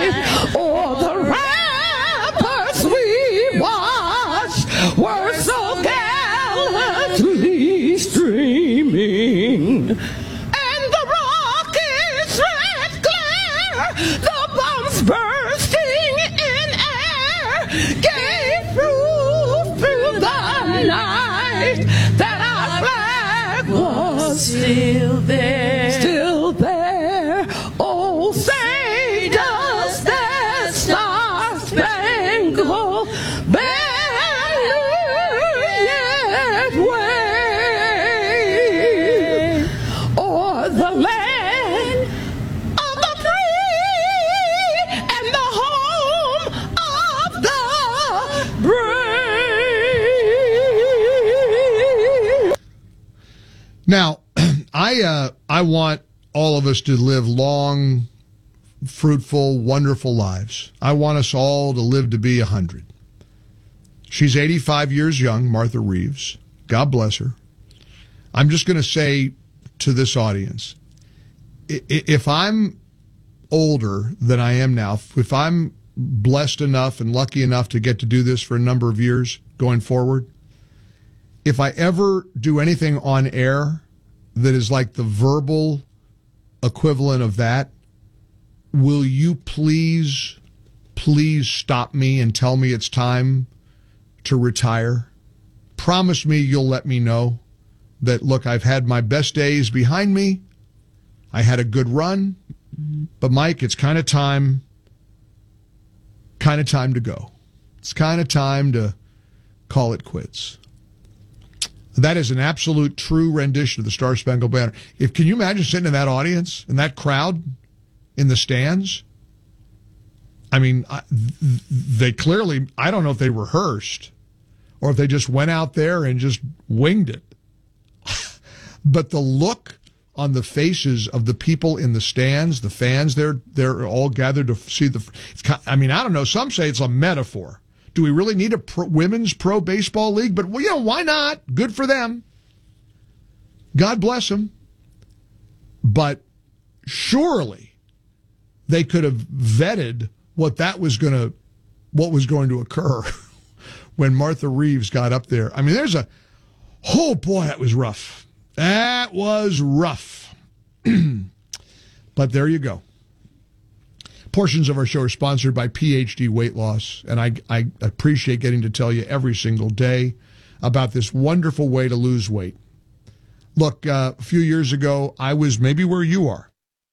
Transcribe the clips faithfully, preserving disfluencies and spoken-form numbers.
Or the rappers we watched were so gallantly streaming. And the rocket's red glare, the bombs bursting in air, gave proof through the night that our flag was still there. Still there. Oh, say does that star-spangled banner yet wave? Or the land of the free and the home of the brave. Now, I uh, I want all of us to live long, fruitful, wonderful lives. I want us all to live to be one hundred. She's eighty-five years young, Martha Reeves. God bless her. I'm just going to say to this audience, if I'm older than I am now, if I'm blessed enough and lucky enough to get to do this for a number of years going forward, if I ever do anything on air that is like the verbal equivalent of that, will you please, please stop me and tell me it's time to retire? Promise me you'll let me know that, look, I've had my best days behind me. I had a good run. But, Mike, it's kind of time, kind of time to go. It's kind of time to call it quits. That is an absolute true rendition of the Star Spangled Banner. If can you imagine sitting in that audience, in that crowd, in the stands? I mean, I, they clearly, I don't know if they rehearsed or if they just went out there and just winged it. But the look on the faces of the people in the stands, the fans, they're they're all gathered to see the. It's, I mean, I don't know. Some say it's a metaphor. Do we really need a pro, women's pro baseball league? But, well, you know, why not? Good for them. God bless them. But surely they could have vetted what that was going to, what was going to occur when Martha Reeves got up there. I mean, there's a, oh boy, that was rough. That was rough. But there you go. Portions of our show are sponsored by P H D Weight Loss, and I, I appreciate getting to tell you every single day about this wonderful way to lose weight. Look, uh, a few years ago, I was maybe where you are.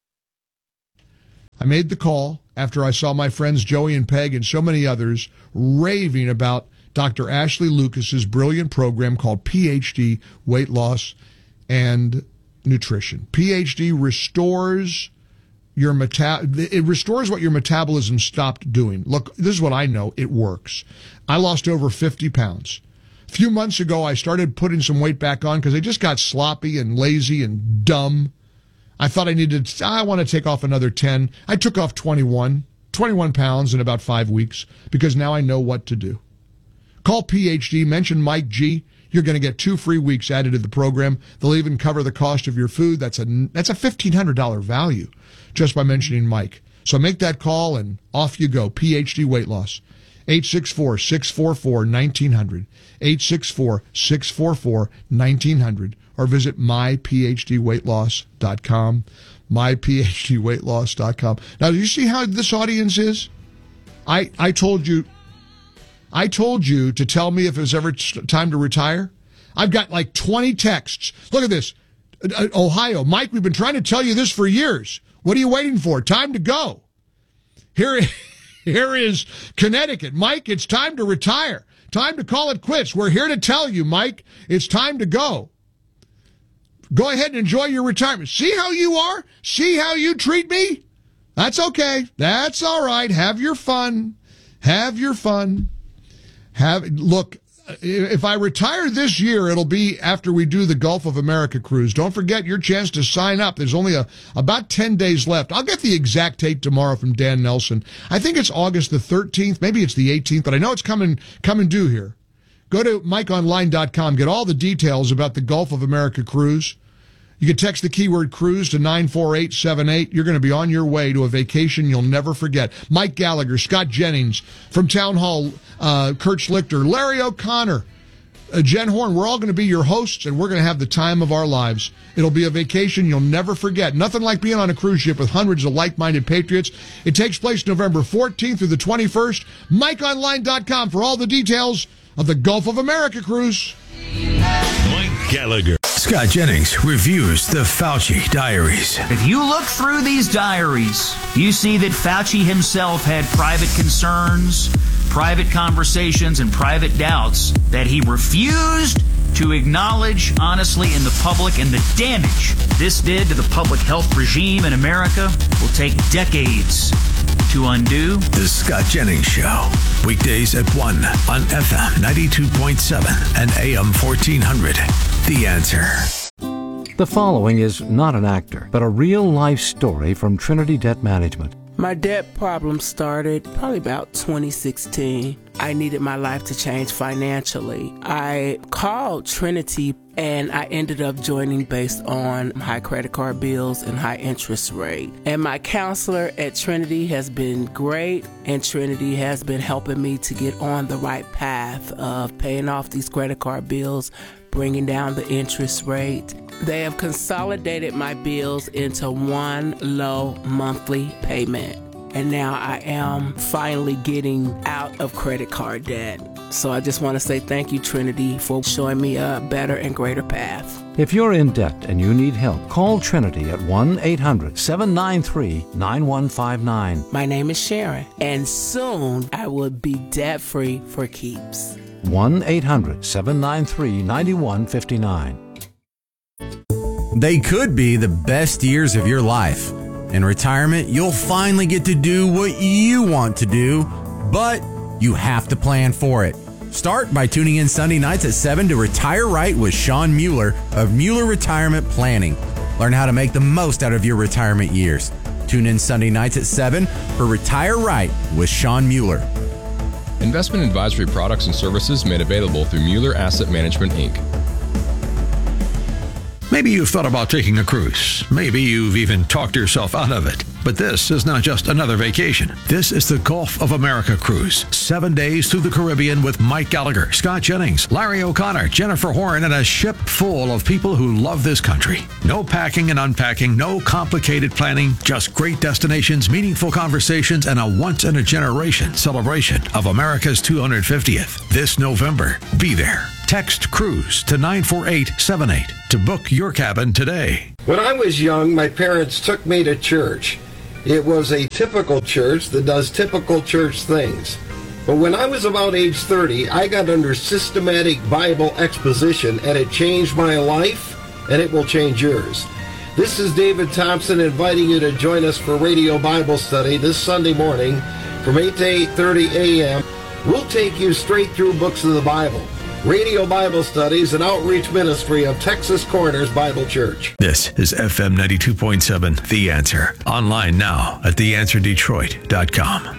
I made the call after I saw my friends Joey and Peg and so many others raving about Doctor Ashley Lucas's brilliant program called P H D Weight Loss and Nutrition. P H D restores your meta- it restores what your metabolism stopped doing. Look, this is what I know. It works. I lost over fifty pounds. A few months ago, I started putting some weight back on because I just got sloppy and lazy and dumb. I thought I needed, I want to take off another ten. I took off twenty-one, twenty-one pounds in about five weeks because now I know what to do. Call P H D, mention Mike G. You're going to get two free weeks added to the program. They'll even cover the cost of your food. That's a, that's a fifteen hundred dollars value just by mentioning Mike. So make that call and off you go. P H D Weight Loss. eight six four, six four four, one nine zero zero. eight six four, six four four, one nine zero zero. Or visit my p h d weight loss dot com. my p h d weight loss dot com. Now, do you see how this audience is? I, I told you... I told you to tell me if it was ever t- time to retire. I've got like twenty texts. Look at this. Uh, Ohio. Mike, we've been trying to tell you this for years. What are you waiting for? Time to go. Here, here is Connecticut. Mike, it's time to retire. Time to call it quits. We're here to tell you, Mike, it's time to go. Go ahead and enjoy your retirement. See how you are? See how you treat me? That's okay. That's all right. Have your fun. Have your fun. Have look, if I retire this year, it'll be after we do the Gulf of America cruise. Don't forget your chance to sign up. There's only a about ten days left. I'll get the exact date tomorrow from Dan Nelson. I think it's August the thirteenth. Maybe it's the eighteenth, but I know it's coming coming due here. Go to mike online dot com. Get all the details about the Gulf of America cruise. You can text the keyword cruise to nine four eight seven eight. You're going to be on your way to a vacation you'll never forget. Mike Gallagher, Scott Jennings from Town Hall, uh, Kurt Schlichter, Larry O'Connor, uh, Jen Horn. We're all going to be your hosts, and we're going to have the time of our lives. It'll be a vacation you'll never forget. Nothing like being on a cruise ship with hundreds of like-minded patriots. It takes place November fourteenth through the twenty-first. Mike Online dot com for all the details of the Gulf of America cruise. Mike Gallagher. Scott Jennings reviews the Fauci diaries. If you look through these diaries, you see that Fauci himself had private concerns, private conversations, and private doubts that he refused to acknowledge honestly in the public, and the damage this did to the public health regime in America will take decades to undo. The Scott Jennings Show. Weekdays at one on F M ninety-two point seven and A M fourteen hundred. The Answer. The following is not an actor, but a real-life story from Trinity Debt Management. My debt problem started probably about twenty sixteen. I needed my life to change financially. I called Trinity and I ended up joining based on high credit card bills and high interest rate. And my counselor at Trinity has been great, and Trinity has been helping me to get on the right path of paying off these credit card bills, bringing down the interest rate. They have consolidated my bills into one low monthly payment. And now I am finally getting out of credit card debt. So I just want to say thank you, Trinity, for showing me a better and greater path. If you're in debt and you need help, call Trinity at one eight hundred seven nine three nine one five nine. My name is Sharon, and soon I will be debt-free for keeps. one eight hundred seven nine three nine one five nine. They could be the best years of your life. In retirement, you'll finally get to do what you want to do, but you have to plan for it. Start by tuning in Sunday nights at seven to Retire Right with Sean Mueller of Mueller Retirement Planning. Learn how to make the most out of your retirement years. Tune in Sunday nights at seven for Retire Right with Sean Mueller. Investment advisory products and services made available through Mueller Asset Management, Incorporated. Maybe you've thought about taking a cruise. Maybe you've even talked yourself out of it. But this is not just another vacation. This is the Gulf of America cruise. Seven days through the Caribbean with Mike Gallagher, Scott Jennings, Larry O'Connor, Jennifer Horn, and a ship full of people who love this country. No packing and unpacking, no complicated planning, just great destinations, meaningful conversations, and a once-in-a-generation celebration of America's two hundred fiftieth. This November, be there. Text CRUISE to nine four eight seven eight to book your cabin today. When I was young, my parents took me to church. It was a typical church that does typical church things. But when I was about age thirty, I got under systematic Bible exposition, and it changed my life, and it will change yours. This is David Thompson inviting you to join us for Radio Bible Study this Sunday morning from eight to eight thirty a.m. We'll take you straight through books of the Bible. Radio Bible Studies, an outreach ministry of Texas Corners Bible Church. This is F M ninety-two point seven, The Answer. Online now at the answer detroit dot com.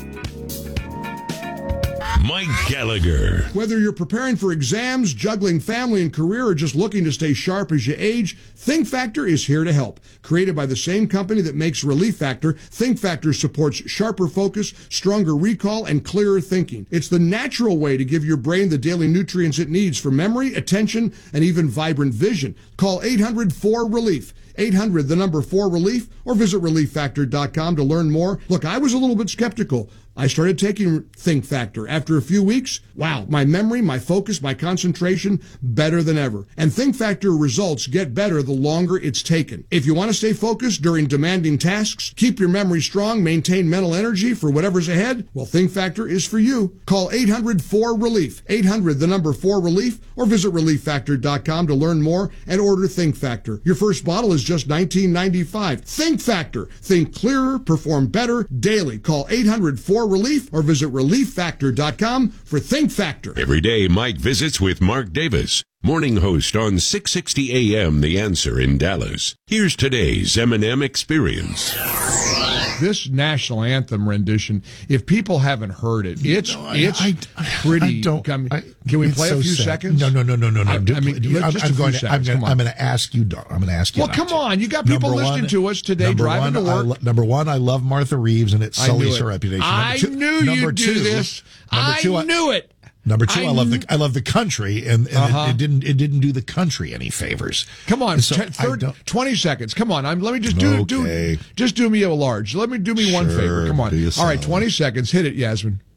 Mike Gallagher. Whether you're preparing for exams, juggling family and career, or just looking to stay sharp as you age, Think Factor is here to help. Created by the same company that makes Relief Factor, Think Factor supports sharper focus, stronger recall, and clearer thinking. It's the natural way to give your brain the daily nutrients it needs for memory, attention, and even vibrant vision. Call eight hundred four relief. eight hundred, the number four relief, or visit relief factor dot com to learn more. Look, I was a little bit skeptical. I started taking Think Factor. After a few weeks, wow, my memory, my focus, my concentration, better than ever. And Think Factor results get better the longer it's taken. If you want to stay focused during demanding tasks, keep your memory strong, maintain mental energy for whatever's ahead, well, Think Factor is for you. Call eight hundred four relief. eight hundred, the number four relief, or visit relief factor dot com to learn more and order Think Factor. Your first bottle is just nineteen ninety-five. Think Factor. Think clearer, perform better daily. Call eight hundred four relief or visit relief factor dot com for Think Factor. Every day, Mike visits with Mark Davis, morning host on six sixty A M The Answer in Dallas. Here's today's M and M Experience. this national anthem rendition, if people haven't heard it, it's no, I, it's I, I, pretty. I don't, I mean, I, can we play so a few sad. seconds? No, no, no, no, no, no. I, I mean, I'm, just I'm a few going. To, seconds. I'm Come going. on. I'm going to ask you. I'm going to ask you. Well, come to. on. You got people number listening one, to us today number driving one, to work. I lo- number one, I love Martha Reeves, and it sullies her reputation. Number I two, knew number you'd two, do this. Number I two, I knew it. Number two, I, I love kn- the I love the country, and, and uh-huh. it, it didn't it didn't do the country any favors. Come on, so t- third, twenty seconds. Come on, I'm, let me just do okay. do just do me a large. Let me do me one sure, favor. Come on. All right, twenty seconds. Hit it, Yasmin.